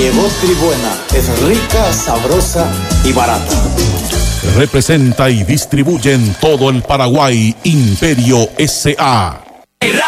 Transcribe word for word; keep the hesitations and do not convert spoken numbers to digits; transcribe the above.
Llegó Tribuena, es rica, sabrosa y barata. Representa y distribuye en todo el Paraguay Imperio S A